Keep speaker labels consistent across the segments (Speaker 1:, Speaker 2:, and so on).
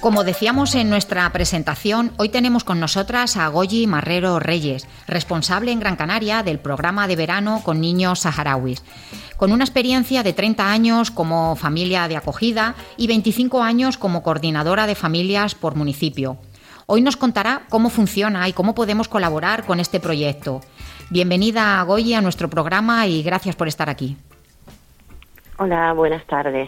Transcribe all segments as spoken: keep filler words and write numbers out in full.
Speaker 1: Como decíamos en nuestra presentación, hoy tenemos con nosotras a Goyi Marrero Reyes, responsable en Gran Canaria del programa de verano con niños saharauis, con una experiencia de treinta años como familia de acogida y veinticinco años como coordinadora de familias por municipio. Hoy nos contará cómo funciona y cómo podemos colaborar con este proyecto. Bienvenida, Goyi, a nuestro programa y gracias por estar aquí.
Speaker 2: Hola, buenas tardes.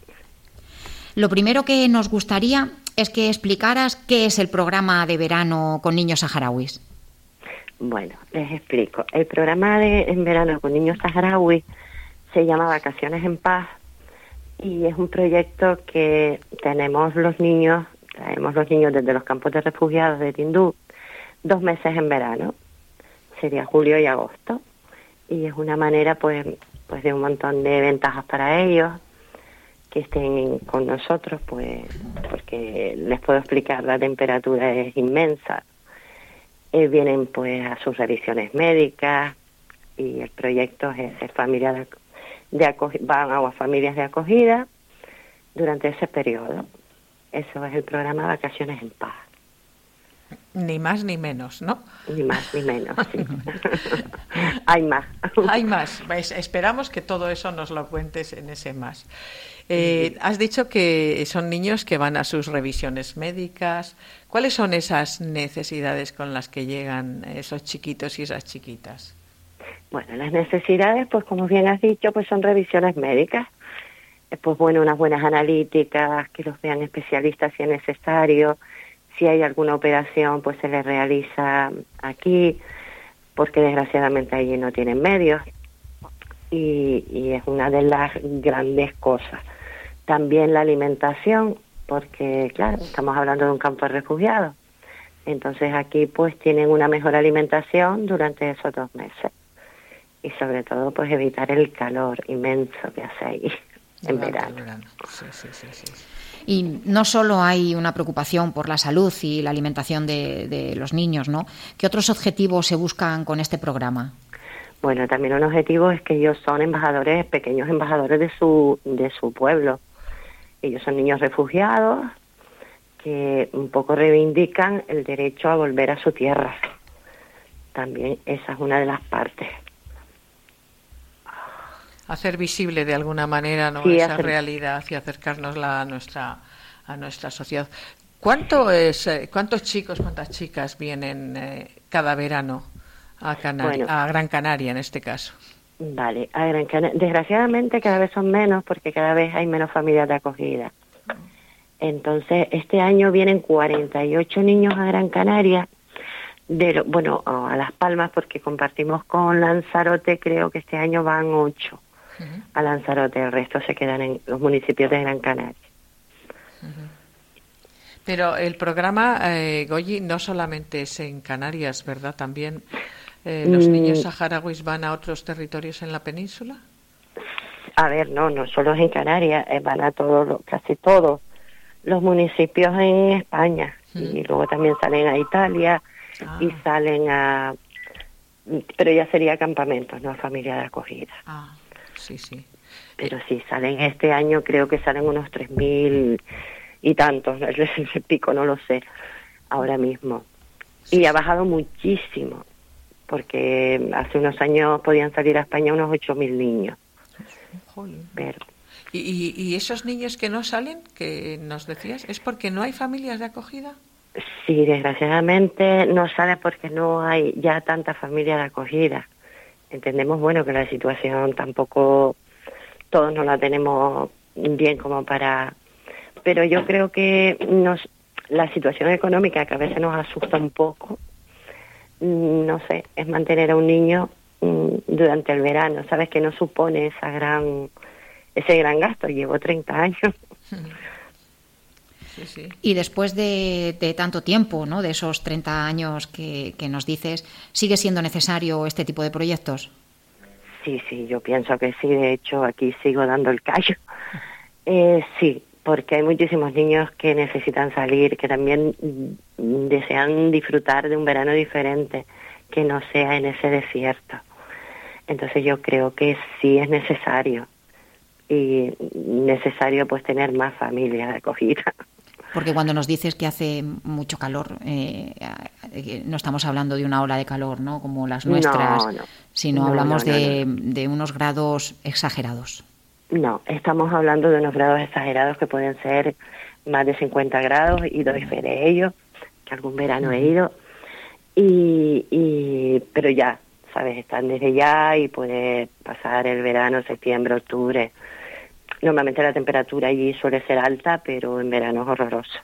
Speaker 1: Lo primero que nos gustaría es que explicaras qué es el programa de verano con niños saharauis.
Speaker 2: Bueno, les explico. El programa de en verano con niños saharauis se llama Vacaciones en Paz y es un proyecto que tenemos los niños, traemos los niños desde los campos de refugiados de Tinduf dos meses en verano, sería julio y agosto, y es una manera pues, pues de un montón de ventajas para ellos, que estén con nosotros, pues porque les puedo explicar, la temperatura es inmensa. Eh, vienen pues a sus revisiones médicas y el proyecto es ser familia de, de acogida, van a familias de acogida durante ese periodo. Eso es el programa Vacaciones en Paz.
Speaker 3: Ni más ni menos, ¿no?
Speaker 2: Ni más ni menos, sí. Hay más.
Speaker 3: Hay más. Esperamos que todo eso nos lo cuentes en ese más. Eh, has dicho que son niños que van a sus revisiones médicas. ¿Cuáles son esas necesidades con las que llegan esos chiquitos y esas chiquitas?
Speaker 2: Bueno, las necesidades, pues como bien has dicho, pues son revisiones médicas. Pues bueno, unas buenas analíticas, que los vean especialistas si es necesario. Si hay alguna operación, pues se les realiza aquí, porque desgraciadamente allí no tienen medios. Y, y es una de las grandes cosas. También la alimentación, porque claro, estamos hablando de un campo de refugiados. Entonces aquí pues tienen una mejor alimentación durante esos dos meses. Y sobre todo pues evitar el calor inmenso que hace ahí en verano. verano.
Speaker 3: Sí, sí, sí, sí.
Speaker 1: Y no solo hay una preocupación por la salud y la alimentación de, de los niños, ¿no? ¿Qué otros objetivos se buscan con este programa?
Speaker 2: Bueno, también un objetivo es que ellos son embajadores, pequeños embajadores de su de su pueblo. Ellos son niños refugiados que un poco reivindican el derecho a volver a su tierra. También esa es una de las partes.
Speaker 3: Hacer visible de alguna manera, ¿no?,
Speaker 2: sí,
Speaker 3: esa
Speaker 2: hacer...
Speaker 3: realidad y acercárnosla a nuestra a nuestra sociedad. ¿Cuánto es, eh, cuántos chicos, cuántas chicas vienen eh, cada verano a, Canari- bueno, a Gran Canaria en este caso?
Speaker 2: Vale, a Gran Canaria, desgraciadamente cada vez son menos porque cada vez hay menos familias de acogida. Entonces, este año vienen cuarenta y ocho niños a Gran Canaria, de lo, bueno, a Las Palmas porque compartimos con Lanzarote, creo que este año van ocho uh-huh. a Lanzarote, el resto se quedan en los municipios de Gran Canaria.
Speaker 3: Uh-huh. Pero el programa, eh, Goyi, no solamente es en Canarias, ¿verdad? También eh, los mm. niños saharauis van a otros territorios en la península.
Speaker 2: A ver, no, no solo es en Canarias, eh, van a todos, casi todos los municipios en España. Uh-huh. Y luego también salen a Italia ah. y salen a... Pero ya sería campamentos, no familia de acogida.
Speaker 3: Ah, sí, sí.
Speaker 2: Pero sí, salen este año, creo que salen unos tres mil... y tantos, el pico no lo sé ahora mismo. Sí, y ha bajado muchísimo, porque hace unos años podían salir a España unos ocho mil niños. Pero...
Speaker 3: ¿Y, y, ¿Y esos niños que no salen, que nos decías, es porque no hay familias de acogida?
Speaker 2: Sí, desgraciadamente no sale porque no hay ya tanta familia de acogida. Entendemos, bueno, que la situación tampoco todos no la tenemos bien como para... Pero yo creo que nos, la situación económica, que a veces nos asusta un poco, no sé, es mantener a un niño durante el verano. Sabes que no supone esa gran, ese gran gasto. Llevo treinta años.
Speaker 3: Sí, sí.
Speaker 1: Y después de, de tanto tiempo, ¿no?, de esos treinta años que, que nos dices, ¿sigue siendo necesario este tipo de proyectos?
Speaker 2: Sí, sí, yo pienso que sí. De hecho, aquí sigo dando el callo. Eh, sí. Porque hay muchísimos niños que necesitan salir, que también desean disfrutar de un verano diferente, que no sea en ese desierto. Entonces yo creo que sí es necesario, y necesario pues tener más familias de acogida.
Speaker 1: Porque cuando nos dices que hace mucho calor, eh, no estamos hablando de una ola de calor, ¿no? Como las nuestras,
Speaker 2: no, no,
Speaker 1: sino
Speaker 2: no,
Speaker 1: hablamos
Speaker 2: no, no,
Speaker 1: de,
Speaker 2: no.
Speaker 1: de unos grados exagerados.
Speaker 2: No, estamos hablando de unos grados exagerados que pueden ser más de cincuenta grados, y doy fe de ello, que algún verano he ido, y, y pero ya, ¿sabes? Están desde ya y puede pasar el verano, septiembre, octubre. Normalmente la temperatura allí suele ser alta, pero en verano es horroroso.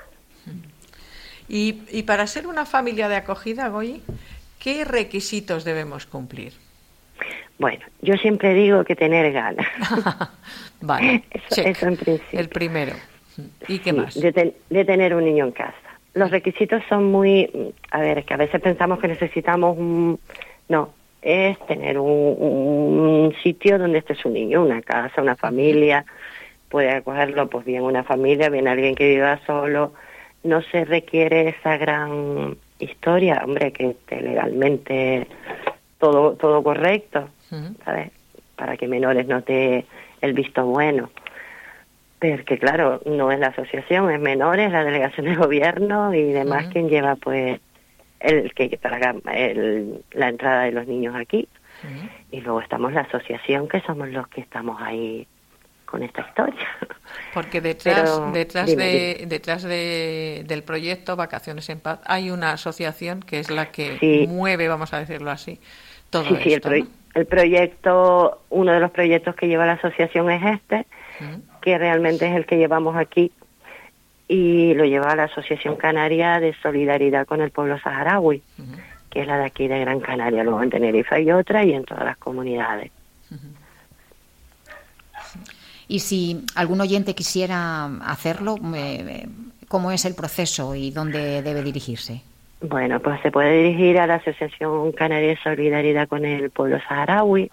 Speaker 3: Y, y para ser una familia de acogida, Goyi, ¿qué requisitos debemos cumplir?
Speaker 2: Bueno, yo siempre digo que tener ganas.
Speaker 3: Vale,
Speaker 2: eso, eso en principio.
Speaker 3: El primero. ¿Y qué
Speaker 2: sí,
Speaker 3: más?
Speaker 2: De, ten, de tener un niño en casa. Los requisitos son muy... A ver, es que a veces pensamos que necesitamos un... No, es tener un, un sitio donde esté su niño, una casa, una familia. Puede acogerlo, pues bien una familia, bien alguien que viva solo. No se requiere esa gran historia, hombre, que esté legalmente todo, todo correcto, ¿sabes? Para que menores no te el visto bueno. Porque claro, no es la asociación, es menores, la delegación de gobierno y demás uh-huh. quien lleva pues el que traga el, la entrada de los niños aquí. Uh-huh. Y luego estamos la asociación, que somos los que estamos ahí con esta historia.
Speaker 3: Porque detrás
Speaker 2: Pero,
Speaker 3: detrás
Speaker 2: dime,
Speaker 3: de
Speaker 2: dime.
Speaker 3: detrás de del proyecto Vacaciones en Paz hay una asociación que es la que
Speaker 2: sí.
Speaker 3: mueve, vamos a decirlo así, todo
Speaker 2: sí,
Speaker 3: esto.
Speaker 2: Sí, el, pro-
Speaker 3: ¿no?
Speaker 2: el proyecto, uno de los proyectos que lleva la asociación es este, uh-huh. que realmente es el que llevamos aquí, y lo lleva la Asociación Canaria de Solidaridad con el Pueblo Saharaui, uh-huh. que es la de aquí de Gran Canaria. Luego en Tenerife hay otra y en todas las comunidades.
Speaker 1: Uh-huh. Y si algún oyente quisiera hacerlo, ¿cómo es el proceso y dónde debe dirigirse?
Speaker 2: Bueno, pues se puede dirigir a la Asociación Canaria de Solidaridad con el Pueblo Saharaui.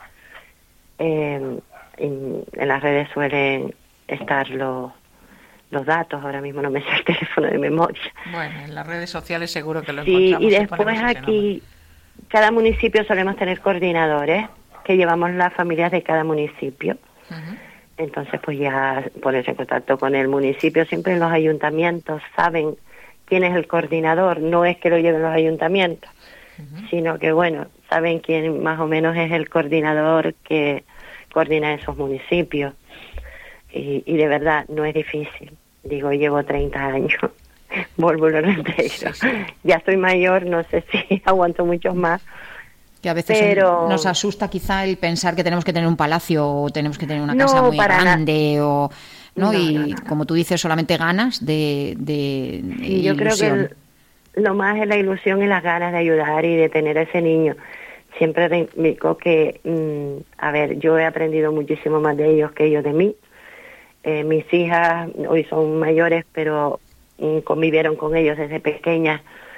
Speaker 2: Eh, en, en las redes suelen estar los, los datos, ahora mismo no me sé el teléfono de memoria.
Speaker 3: Bueno, en las redes sociales seguro que lo
Speaker 2: sí,
Speaker 3: encontramos.
Speaker 2: Y después aquí, cada municipio solemos tener coordinadores que llevamos las familias de cada municipio. Uh-huh. Entonces, pues ya ponerse en contacto con el municipio. Siempre los ayuntamientos saben quién es el coordinador, no es que lo lleven los ayuntamientos, uh-huh. sino que, bueno, saben quién más o menos es el coordinador que coordina esos municipios. Y, y de verdad, no es difícil. Digo, llevo treinta años, vuelvo lo repito. Sí, sí. Ya estoy mayor, no sé si aguanto muchos más.
Speaker 1: Que a veces Pero... nos asusta quizá el pensar que tenemos que tener un palacio o tenemos que tener una casa
Speaker 2: no,
Speaker 1: muy grande na... o no, no y no, no. como tú dices, solamente ganas de, de, de
Speaker 2: sí, yo creo que el, lo más es la ilusión y las ganas de ayudar y de tener a ese niño. Siempre reivindico que, mmm, a ver, yo he aprendido muchísimo más de ellos que ellos de mí. Eh, mis hijas hoy son mayores, pero mmm, convivieron con ellos desde pequeñas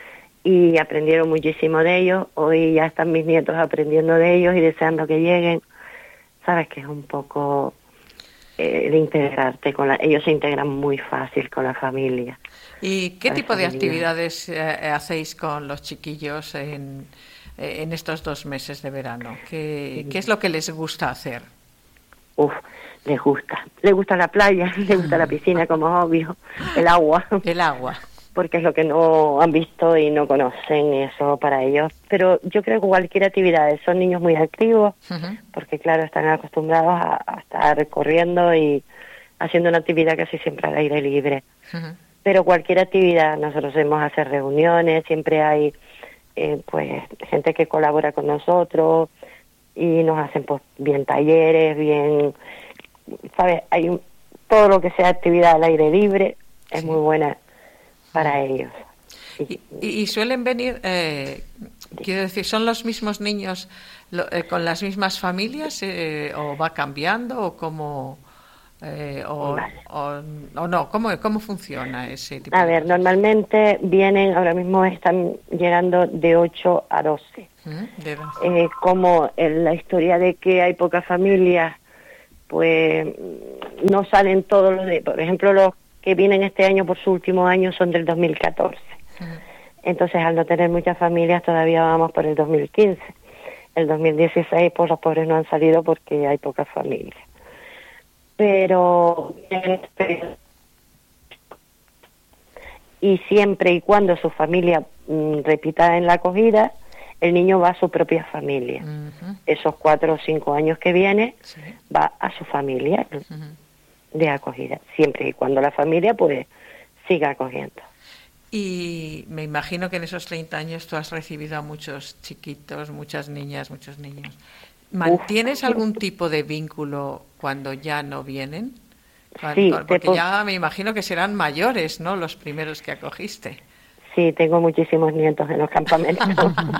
Speaker 2: y aprendieron muchísimo de ellos. Hoy ya están mis nietos aprendiendo de ellos y deseando que lleguen. Sabes que es un poco eh, de integrarte con la... Ellos se integran muy fácil con la familia.
Speaker 3: ¿Y qué tipo de actividades eh, hacéis con los chiquillos en, en estos dos meses de verano? ¿Qué, sí. ¿Qué es lo que les gusta hacer?
Speaker 2: Uf, les gusta. Les gusta la playa, les gusta la piscina, como obvio, el agua.
Speaker 3: El agua.
Speaker 2: Porque es lo que no han visto y no conocen, eso para ellos. Pero yo creo que cualquier actividad, son niños muy activos, uh-huh. porque claro, están acostumbrados a, a estar corriendo y haciendo una actividad casi siempre al aire libre. Uh-huh. Pero cualquier actividad, nosotros hacemos hacer reuniones, siempre hay eh, pues gente que colabora con nosotros y nos hacen pues bien talleres, bien, ¿sabes? Hay un, todo lo que sea actividad al aire libre es sí. muy buena para ellos.
Speaker 3: Y, y, y suelen venir, eh, quiero decir, ¿son los mismos niños lo, eh, con las mismas familias eh, o va cambiando o cómo eh, o, vale. o, o no? ¿Cómo, ¿Cómo funciona ese tipo
Speaker 2: a
Speaker 3: de
Speaker 2: ver, cosas? Normalmente vienen, ahora mismo están llegando de ocho a doce. ¿Mm? De doce. Eh, como en la historia de que hay pocas familias, pues no salen todos los de, por ejemplo, los que vienen este año por su último año son del dos mil catorce. Uh-huh. Entonces, al no tener muchas familias, todavía vamos por el dos mil quince. El dos mil dieciséis, pues los pobres no han salido porque hay pocas familias. Pero y siempre y cuando su familia mm, repita en la acogida, el niño va a su propia familia. Uh-huh. Esos cuatro o cinco años que viene, sí. va a su familia uh-huh. de acogida, siempre y cuando la familia pues siga acogiendo.
Speaker 3: Y me imagino que en esos treinta años tú has recibido a muchos chiquitos, muchas niñas, muchos niños. ¿Mantienes Uf. algún tipo de vínculo cuando ya no vienen?
Speaker 2: Sí,
Speaker 3: porque te... ya me imagino que serán mayores, ¿no?, los primeros que acogiste.
Speaker 2: Sí, tengo muchísimos nietos en los campamentos.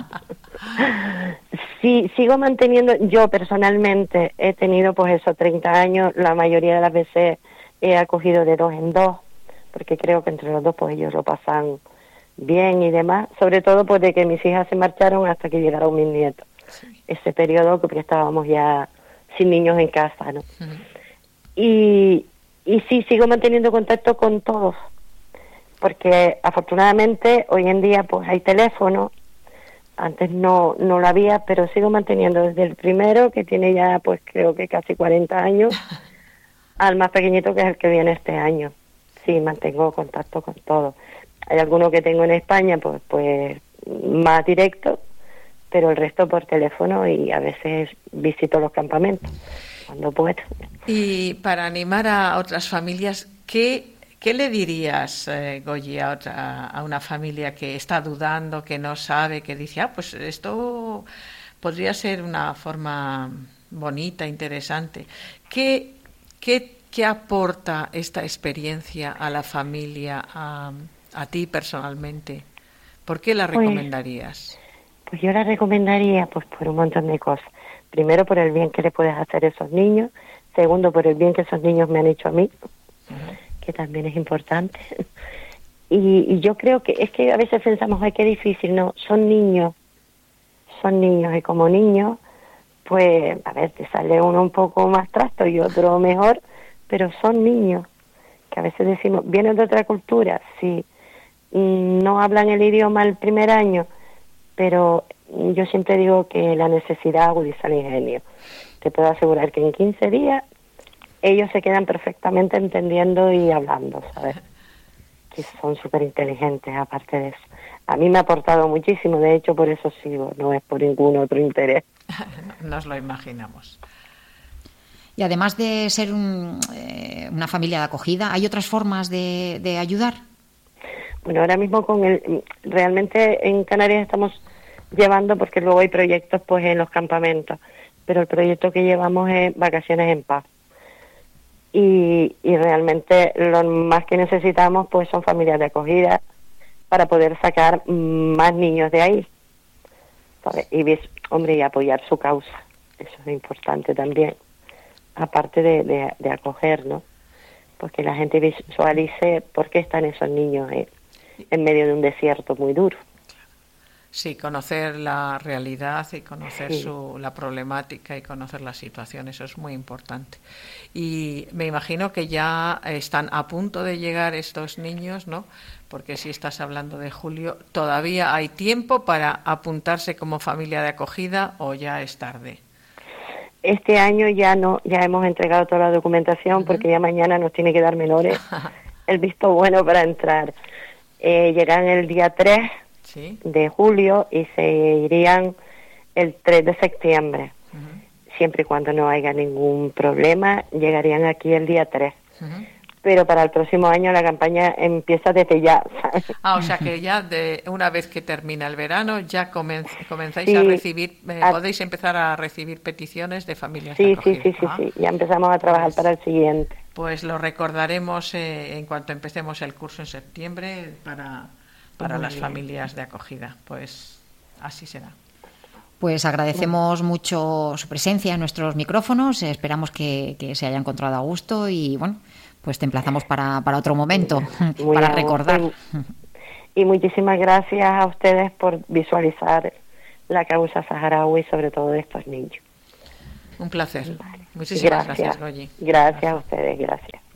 Speaker 2: Sí, sigo manteniendo, yo personalmente he tenido pues esos treinta años, la mayoría de las veces he acogido de dos en dos, porque creo que entre los dos pues ellos lo pasan bien y demás, sobre todo pues de que mis hijas se marcharon hasta que llegaron mis nietos. Sí. Ese periodo porque estábamos ya sin niños en casa, ¿no? Uh-huh. Y, y sí, sigo manteniendo contacto con todos, porque afortunadamente hoy en día pues hay teléfono, antes no no lo había, pero sigo manteniendo desde el primero, que tiene ya pues creo que casi cuarenta años, al más pequeñito, que es el que viene este año. Sí, mantengo contacto con todos. Hay algunos que tengo en España pues pues más directo, pero el resto por teléfono, y a veces visito los campamentos cuando puedo.
Speaker 3: Y para animar a otras familias, ¿qué ¿Qué le dirías, eh, Goyi, a, otra, a una familia que está dudando, que no sabe, que dice, ah, pues esto podría ser una forma bonita, interesante? ¿Qué, qué, qué aporta esta experiencia a la familia, a, a ti personalmente? ¿Por qué la recomendarías?
Speaker 2: Pues, pues yo la recomendaría pues por un montón de cosas. Primero, por el bien que le puedes hacer a esos niños. Segundo, por el bien que esos niños me han hecho a mí. Uh-huh. Que también es importante. Y, y yo creo que es que a veces pensamos, ay, qué difícil, no, son niños, son niños, y como niños, pues, a ver, te sale uno un poco más trasto y otro mejor, pero son niños, que a veces decimos, vienen de otra cultura, sí, no hablan el idioma el primer año, pero yo siempre digo que la necesidad agudiza el ingenio. Te puedo asegurar que en quince días ellos se quedan perfectamente entendiendo y hablando, ¿sabes? Que son súper inteligentes, aparte de eso. A mí me ha aportado muchísimo, de hecho, por eso sigo, no es por ningún otro interés.
Speaker 3: Nos lo imaginamos.
Speaker 1: Y además de ser un, eh, una familia de acogida, ¿hay otras formas de, de ayudar?
Speaker 2: Bueno, ahora mismo con el, realmente en Canarias estamos llevando, porque luego hay proyectos pues en los campamentos, pero el proyecto que llevamos es Vacaciones en Paz. Y, y realmente lo más que necesitamos pues son familias de acogida para poder sacar más niños de ahí, ¿sabes? Y hombre, y apoyar su causa, eso es importante también, aparte de, de, de acoger, ¿no? Porque la gente visualice por qué están esos niños eh, en medio de un desierto muy duro.
Speaker 3: Sí, conocer la realidad y conocer
Speaker 2: sí.
Speaker 3: su, la problemática y conocer la situación, eso es muy importante. Y me imagino que ya están a punto de llegar estos niños, ¿no? Porque si estás hablando de julio, ¿todavía hay tiempo para apuntarse como familia de acogida o ya es tarde?
Speaker 2: Este año ya no, ya hemos entregado toda la documentación, uh-huh. porque ya mañana nos tiene que dar menores el visto bueno para entrar. Eh, llegan el día tres ¿Sí? de julio y se irían el tres de septiembre. Uh-huh. Siempre y cuando no haya ningún problema, llegarían aquí el día tres. Uh-huh. Pero para el próximo año la campaña empieza desde ya, ¿sabes?
Speaker 3: Ah, o sea que ya de una vez que termina el verano ya comenz, comenzáis sí, a recibir, eh, a, podéis empezar a recibir peticiones de familias
Speaker 2: sí,
Speaker 3: de acogida.
Speaker 2: Sí, sí, sí, ah. sí, ya empezamos a trabajar pues, para el siguiente.
Speaker 3: Pues lo recordaremos eh, en cuanto empecemos el curso en septiembre para... para Muy las bien. Familias de acogida, pues así será.
Speaker 1: Pues agradecemos bueno. mucho su presencia en nuestros micrófonos, esperamos que, que se haya encontrado a gusto y bueno, pues te emplazamos para, para otro momento, Muy para recordar.
Speaker 2: Y, y muchísimas gracias a ustedes por visualizar la causa saharaui, sobre todo de estos niños.
Speaker 3: Un placer. Vale. Muchísimas gracias, gracias Goyi.
Speaker 2: Gracias a ustedes, gracias.